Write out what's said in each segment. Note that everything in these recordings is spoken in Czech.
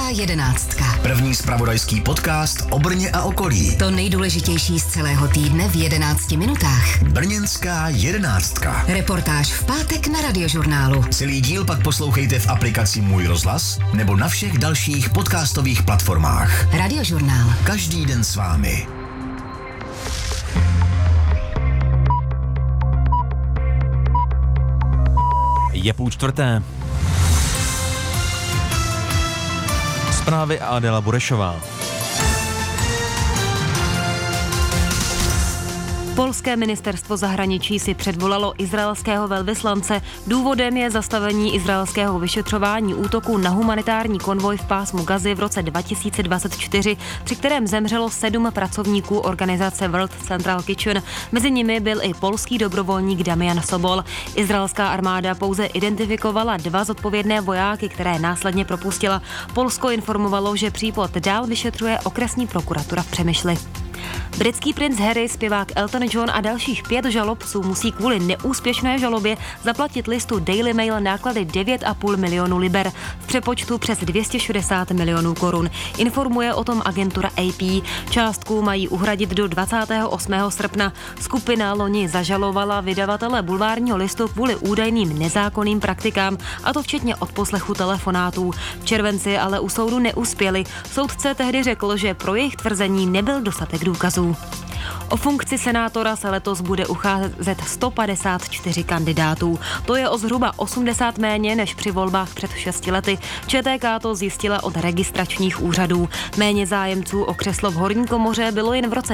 jedenáctka. První zpravodajský podcast o Brně a okolí. To nejdůležitější z celého týdne v 11 minutách. Brněnská jedenáctka. Reportáž v pátek na Radiožurnálu. Celý díl pak poslouchejte v aplikaci Můj rozhlas nebo na všech dalších podcastových platformách. Radiožurnál. Každý den s vámi. Je 3:30. Zprávy Adela Burešová. Polské ministerstvo zahraničí si předvolalo izraelského velvyslance. Důvodem je zastavení izraelského vyšetřování útoku na humanitární konvoj v pásmu Gazy v roce 2024, při kterém zemřelo 7 pracovníků organizace World Central Kitchen. Mezi nimi byl i polský dobrovolník Damian Sobol. Izraelská armáda pouze identifikovala 2 zodpovědné vojáky, které následně propustila. Polsko informovalo, že případ dál vyšetřuje okresní prokuratura v Přemyšli. Britský princ Harry, zpěvák Elton John a dalších 5 žalobců musí kvůli neúspěšné žalobě zaplatit listu Daily Mail náklady 9,5 milionu liber, v přepočtu přes 260 milionů korun. Informuje o tom agentura AP. Částku mají uhradit do 28. srpna. Skupina loni zažalovala vydavatele bulvárního listu kvůli údajným nezákonným praktikám, a to včetně odposlechu telefonátů. V červenci ale u soudu neuspěli. Soudce tehdy řekl, že pro jejich tvrzení nebyl dostatek důkazů. O funkci senátora se letos bude ucházet 154 kandidátů. To je o zhruba 80 méně než při volbách před 6 lety. ČTK to zjistila od registračních úřadů. Méně zájemců o křeslo v horní komoře bylo jen v roce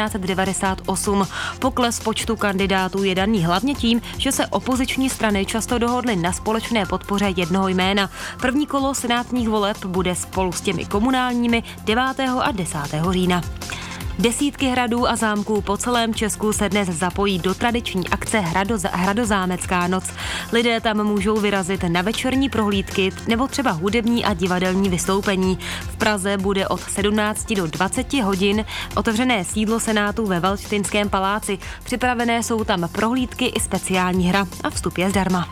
1998. Pokles počtu kandidátů je daný hlavně tím, že se opoziční strany často dohodly na společné podpoře jednoho jména. První kolo senátních voleb bude spolu s těmi komunálními 9. a 10. října. Desítky hradů a zámků po celém Česku se dnes zapojí do tradiční akce Hradozámecká noc. Lidé tam můžou vyrazit na večerní prohlídky nebo třeba hudební a divadelní vystoupení. V Praze bude od 17 do 20 hodin otevřené sídlo Senátu ve Valdštejnském paláci. Připravené jsou tam prohlídky i speciální hra a vstup je zdarma.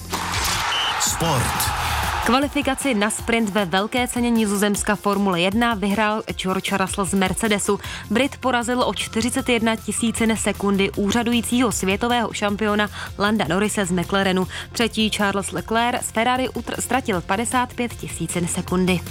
Sport. Kvalifikaci na sprint ve velké ceně Nizozemska Formule 1 vyhrál George Russell z Mercedesu. Brit porazil o 41 tisícin sekundy úřadujícího světového šampiona Landa Norrise z McLarenu. Třetí Charles Leclerc z Ferrari ztratil 55 tisícin sekundy.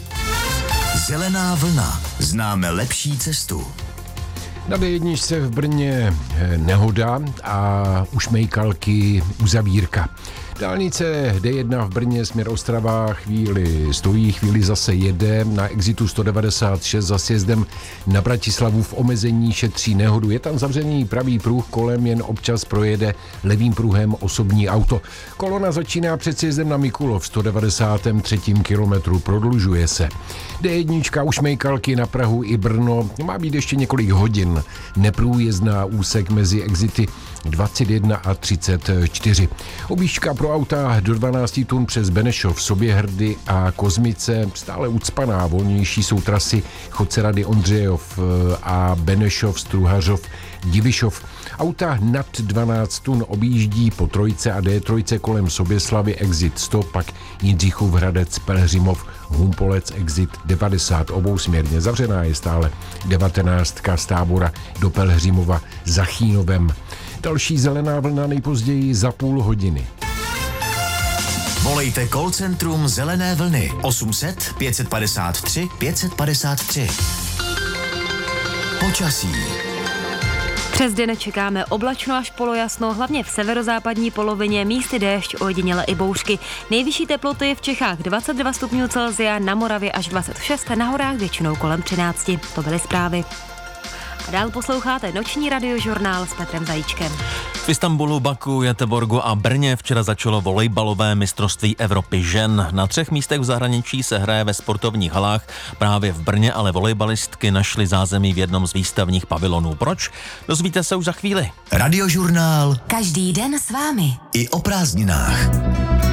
Zelená vlna. Známe lepší cestu. Na D1 v Brně nehoda a u Šmejkalky uzavírka. Dálnice D1 v Brně směr Ostrava chvíli stojí, chvíli zase jede. Na exitu 196 za sjezdem na Bratislavu v omezení šetří nehodu. Je tam zavřený pravý pruh, kolem jen občas projede levým pruhem osobní auto. Kolona začíná před sjezdem na Mikulov v 193. kilometru, prodlužuje se. D1 u Šmejkalky na Prahu i Brno má být ještě několik hodin. Neprůjezdná úsek mezi exity 21 a 34. Objížďka pro auta do 12 tun přes Benešov, Soběhrdy a Kozmice stále ucpaná. Volnější jsou trasy Chocerady, Ondřejov a Benešov, Struhařov, Divišov. Auta nad 12 tun objíždí po Trojce a D3 kolem Soběslavy exit 100, pak Jindřichův Hradec, Pelhřimov, Humpolec exit 90. Obousměrně zavřená je stále 19 z Tábora do Pelhřimova za Chínovem. Další zelená vlna nejpozději za půl hodiny. Volejte call centrum Zelené vlny 800 553 553. Počasí. Přes den čekáme oblačno až polojasno, hlavně v severozápadní polovině, místy déšť, ojediněle i bouřky. Nejvyšší teploty v Čechách 22 stupňů Celsia, na Moravě až 26, na horách většinou kolem 13. To byly zprávy. A dál posloucháte noční radiožurnál s Petrem Zajíčkem. V Istanbulu, Baku, Göteborgu a Brně včera začalo volejbalové mistrovství Evropy žen. Na 3 místech v zahraničí se hraje ve sportovních halách. Právě v Brně ale volejbalistky našly zázemí v jednom z výstavních pavilonů. Proč? Dozvíte se už za chvíli. Radiožurnál. Každý den s vámi. I o prázdninách.